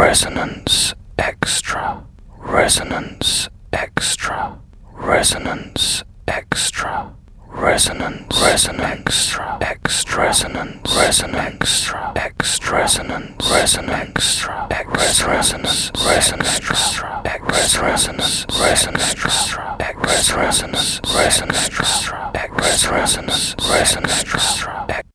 Resonance Extra, Resonance Extra, Resonance Extra, Resonance, Resonance, Extra, Resonance, Resonance, Extra, Resonance, Resonance, Resonance, Resonance, Resonance, Resonance, Resonance, Resonance, Resonance, Resonance, Resonance,